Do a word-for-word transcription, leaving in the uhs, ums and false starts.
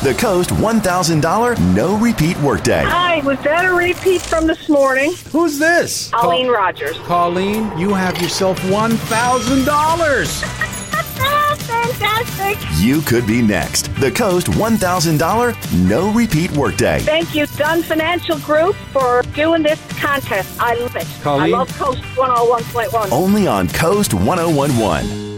The Coast one thousand dollars no repeat workday. Hi, was that a repeat from this morning? Who's this? Colleen Ca- Rogers. Colleen, you have yourself one thousand dollars. Fantastic. You could be next. The Coast one thousand dollars no repeat workday. Thank you, Dunn Financial Group, for doing this contest. I love it. Colleen? I love Coast one oh one point one. Only on Coast one oh one point one.